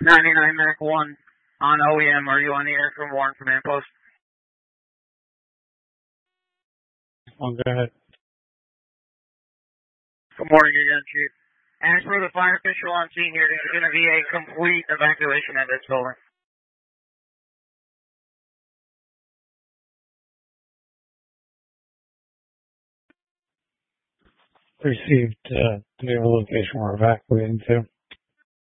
99 Mac 1 on OEM. Are you on the air from Warren Command Post? Go ahead. Good morning again, Chief. As for the fire official on scene here, there's going to be a complete evacuation of this building. Received the location we're evacuating to.